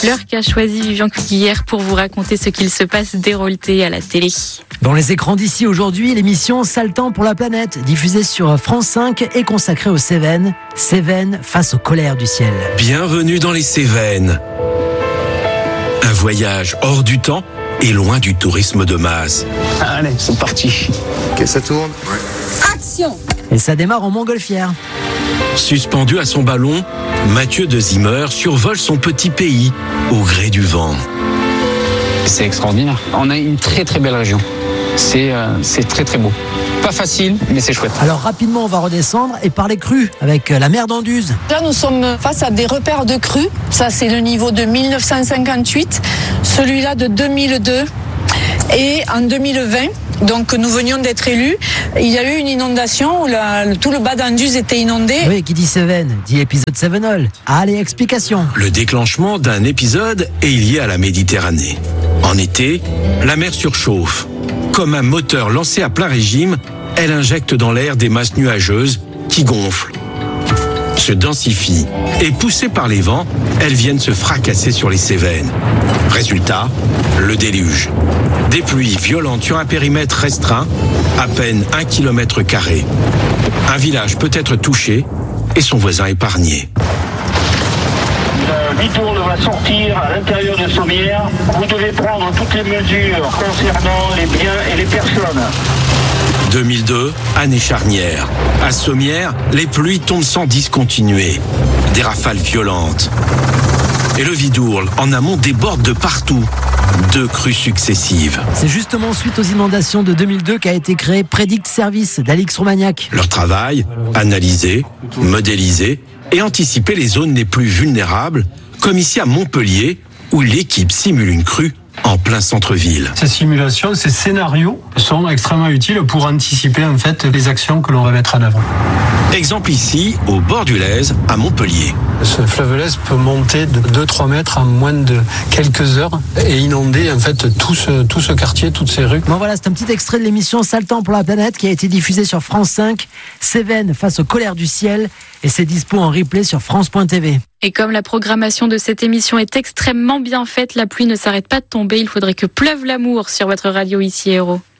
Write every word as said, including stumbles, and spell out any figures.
L'heure qu'a choisi Vivian Cuguière pour vous raconter ce qu'il se passe d'Héraultais à la télé. Dans les écrans d'ici aujourd'hui, l'émission Sale temps pour la planète, diffusée sur France cinq et consacrée aux Cévennes. Cévennes face aux colères du ciel. Bienvenue dans les Cévennes. Un voyage hors du temps et loin du tourisme de masse. Allez, c'est parti. Ok, ça tourne. Action! Et ça démarre en montgolfière. Suspendu à son ballon, Mathieu de Zimmer survole son petit pays au gré du vent. C'est extraordinaire. On a une très très belle région. C'est, euh, c'est très très beau. Pas facile, mais c'est chouette. Alors rapidement, on va redescendre et parler crues avec la mer d'Anduze. Là, nous sommes face à des repères de crues. Ça, c'est le niveau de mille neuf cent cinquante-huit. Celui-là de deux mille deux. Et en deux mille vingt, donc nous venions d'être élus, il y a eu une inondation où la, tout le bas d'Anduze était inondé. Oui, qui dit Cévennes, dit épisode Cévenol. Allez, explication. Le déclenchement d'un épisode est lié à la Méditerranée. En été, la mer surchauffe. Comme un moteur lancé à plein régime, elle injecte dans l'air des masses nuageuses qui gonflent, se densifient et poussées par les vents, elles viennent se fracasser sur les Cévennes. Résultat, le déluge. Des pluies violentes sur un périmètre restreint, à peine un kilomètre carré. Un village peut être touché et son voisin épargné. Le Vidourle va sortir à l'intérieur de Sommières. Vous devez prendre toutes les mesures concernant les biens et les personnes. deux mille deux, année charnière. À Sommières, les pluies tombent sans discontinuer. Des rafales violentes. Et le Vidourle, en amont, déborde de partout. Deux crues successives. C'est justement suite aux inondations de deux mille deux qu'a été créé Prédict Service d'Alix Romagnac. Leur travail, analyser, modéliser et anticiper les zones les plus vulnérables, comme ici à Montpellier, où l'équipe simule une crue en plein centre-ville. Ces simulations, ces scénarios sont extrêmement utiles pour anticiper en fait les actions que l'on va mettre en œuvre. Exemple ici, au bord du Lez, à Montpellier. Ce fleuve Lez peut monter de deux à trois mètres en moins de quelques heures et inonder en fait tout ce, tout ce quartier, toutes ces rues. Bon voilà, c'est un petit extrait de l'émission Sale temps pour la planète qui a été diffusée sur France cinq. Cévennes face aux colères du ciel et c'est dispo en replay sur France point T V. Et comme la programmation de cette émission est extrêmement bien faite, la pluie ne s'arrête pas de tomber. Il faudrait que pleuve l'amour sur votre radio ici Héros.